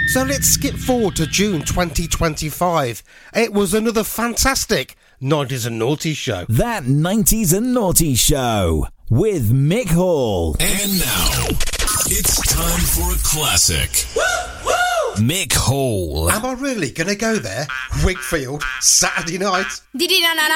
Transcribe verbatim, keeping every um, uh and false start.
So let's skip forward to June twenty twenty-five. It was another fantastic nineties and Naughty show. That nineties and Naughty show with Mick Hall. And now, it's time for a classic. Woo, woo! Mick Hall. Am I really going to go there? Wakefield, Saturday night.